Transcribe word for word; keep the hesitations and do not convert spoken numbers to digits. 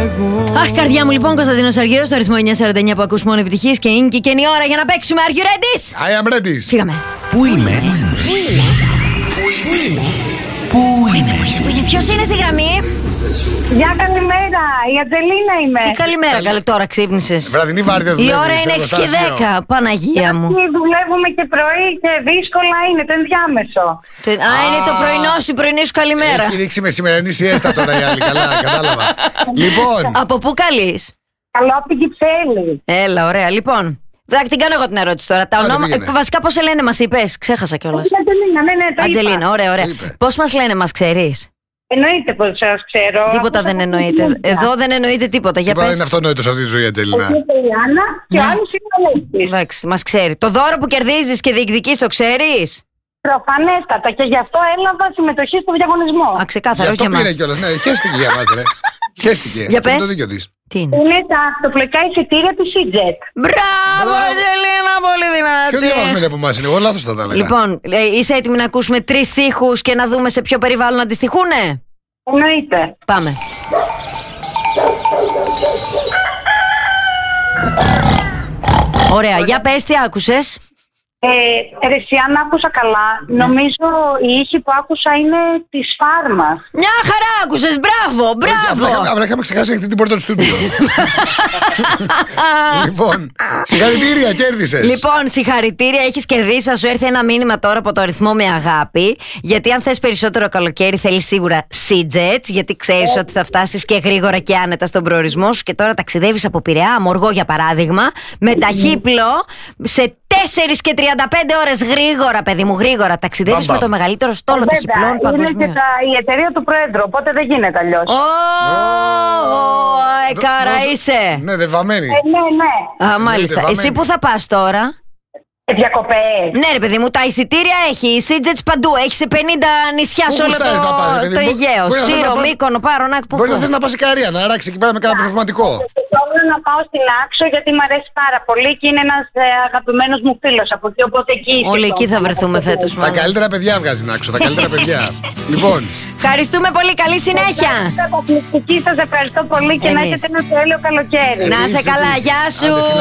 Αχ, καρδιά μου, λοιπόν, Κωνσταντίνος Αργύρος, στο ρυθμό εννιά σαράντα εννιά που ακούς μόνο επιτυχίες και είναι και καινή ώρα για να παίξουμε. Are you ready? I am ready. Φύγαμε. Πού είμαι? Πού είναι? Πού είμαι? Πού είναι? Ποιος είναι στη γραμμή? Γεια, καλημέρα. Η Ατζελίνα είμαι. Τι καλημέρα, καλή, τώρα ξύπνησες. Βραδινή βάρδια Η δουλεύεις. ώρα είναι έξι και δέκα. Παναγία μου. Και δουλεύουμε και πρωί και δύσκολα είναι το ενδιάμεσο. Το- Α, είναι το πρωινό σου, η πρωινή σου καλημέρα. Έχει ρίξει με σημερινή σιέστα τώρα η άλλη. Καλά, κατάλαβα. Λοιπόν, Από πού καλείς? Καλό από την Κυψέλη. Έλα, ωραία. Λοιπόν, θα την κάνω εγώ την ερώτηση τώρα. Τα Άντε, ονόμα... πήγαινε. ε, βασικά πώς σε λένε, μας είπες? Ξέχασα κιόλας. Η Ατζελίνα, ναι, ναι, το είπα. Αντζελίνα, ωραία, ωραία. Είπε. Πώς μας λένε, μας ξέρεις? Εννοείται πως σας ξέρω. Τίποτα Ακούσα δεν από εννοείται. την Ατζελίνα. Εδώ δεν εννοείται τίποτα. Για τίποτα δεν πες. είναι αυτονόητο σε αυτή τη ζωή, Ατζελίνα. Εκεί είναι η Άννα και ο Ναι. άλλος είναι ο Αλέξης. Εντάξει, μας ξέρει. Το δώρο που κερδίζεις και διεκδικείς το ξέρεις? Προφανέστατα και γι' αυτό έλαβα συμμετοχή στο διαγωνισμό. Α, Γι' ξεκάθαρα, όχι αυτό για πήρε μας. κιόλας. Ναι, χέστηκε για μας, ρε. Χέστηκε. Για Αυτό είναι πες. το δίκιο της. Τι είναι? Είναι τα αυτοπλοϊκά εισιτήρια του Σίτζετ. Μπράβο, Μπράβο. Αντζελίνα, πολύ δυνατή. Ποιο διαβασμένο από εμάς είναι, εγώ λάθος θα τα έλεγα. Λοιπόν, ε, είσαι έτοιμη να ακούσουμε τρεις ήχους και να δούμε σε ποιο περιβάλλον αντιστοιχούνε? Εννοείται. Πάμε. Ωραία, για πες τι άκουσες. Ε, ρε, εσύ, αν άκουσα καλά, νομίζω η ήχη που άκουσα είναι της Φάρμας. Μια χαρά άκουσες, μπράβο, Όχι, απλά είχαμε- μπράβο. Απλά είχαμε ξεχάσει αυτή την πόρτα του στούντιο. Λοιπόν, συγχαρητήρια, κέρδισες. Λοιπόν, συγχαρητήρια, έχεις κερδίσει. Θα σου έρθει ένα μήνυμα τώρα από το αριθμό με αγάπη. Γιατί αν θες περισσότερο καλοκαίρι, θέλεις σίγουρα Sea-Jets. Γιατί ξέρεις ότι θα φτάσεις και γρήγορα και άνετα στον προορισμό σου. Και τώρα ταξιδεύεις από Πειραιά, Μοργό για παράδειγμα, με ταχύπλο σε τέσσερις και τριάντα πέντε ώρες γρήγορα, παιδί μου, γρήγορα. Ταξιδεύεις Μπαμ, με το μπαμ. μεγαλύτερο στόλο ταχυπλών Βέβαια, είναι παγκοσμίως. και τα, η εταιρεία του Πρόεδρου, οπότε δεν γίνεται αλλιώς. Ω, ε, Δω- κάρα δώσε- είσαι. Ναι, δεν βαμμένη. Ε, ναι, ναι. Α, μάλιστα. βαμμένη. Εσύ που θα πας τώρα? Ε, διακοπές. Ναι, ρε παιδί μου, τα εισιτήρια έχει. Οι Sea-Jets παντού. Έχει σε πενήντα νησιά Πού σε όλο το, γουστάρεις να πας, ρε παιδί το μου? Αιγαίο. Μπορεί να θες Σύρο, να πας- Μύκονο, Πάρονακ. Πού Μπορεί να πού. θες να πας η Καρία, να ράξει εκεί πέρα με κάνα πνευματικό. Θέλω να πάω στην Άξο γιατί μου αρέσει πάρα πολύ και είναι ένας ε, αγαπημένος μου φίλος από εκεί, οπότε εκεί Όλοι ήθελα. εκεί θα βρεθούμε φέτος. Τα μάλλον. καλύτερα παιδιά βγάζει να άξω, τα καλύτερα παιδιά. Λοιπόν, Ευχαριστούμε πολύ. Καλή συνέχεια. Καταπληκτική, σας ευχαριστώ πολύ και να Εμείς. έχετε ένα τέλειο καλοκαίρι. Να Εμείς σε καλά. επίσης. Γεια Άντε, σου. φιλάκια.